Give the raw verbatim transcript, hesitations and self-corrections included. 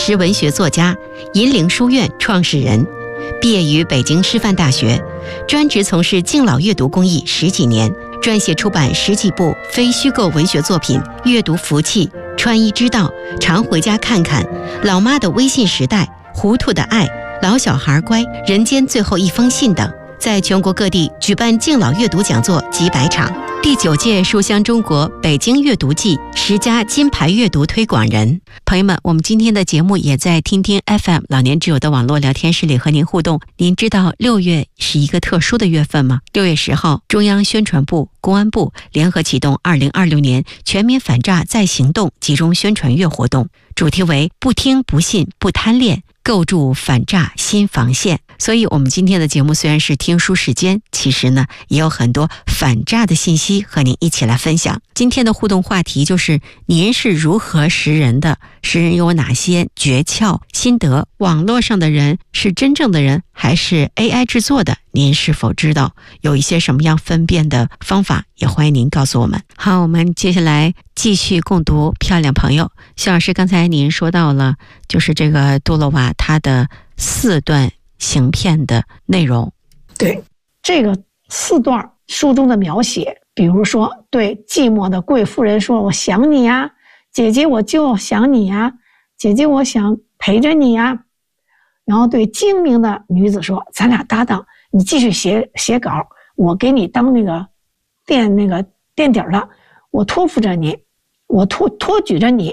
诗文学作家，银陵书院创始人。毕业于北京师范大学，专职从事敬老阅读公益十几年，撰写出版十几部非虚构文学作品，《阅读福气》、《穿衣之道》、《常回家看看》、《老妈的微信时代》、《糊涂的爱》、《老小孩乖》、《人间最后一封信》等，在全国各地举办敬老阅读讲座几百场。第九届书香中国北京阅读季十佳金牌阅读推广人。朋友们，我们今天的节目也在听听 F M 老年之友的网络聊天室里和您互动。您知道六月是一个特殊的月份吗？六月十号，中央宣传部、公安部联合启动二零二六年全民反诈再行动集中宣传月活动，主题为不听不信不贪恋，构筑反诈新防线。所以我们今天的节目虽然是听书时间，其实呢也有很多反诈的信息和您一起来分享。今天的互动话题就是您是如何识人的，识人有哪些诀窍心得，网络上的人是真正的人还是 A I 制作的，您是否知道？有一些什么样分辨的方法，也欢迎您告诉我们。好，我们接下来继续共读漂亮朋友。肖老师，刚才您说到了就是这个杜洛瓦他的四段行骗的内容。 对，这个四段书中的描写，比如说对寂寞的贵妇人说，我想你呀，姐姐我就想你呀，姐姐我想陪着你呀。然后对精明的女子说，咱俩搭档，你继续写写稿，我给你当那个垫那个垫底了，我托付着你，我托托举着你，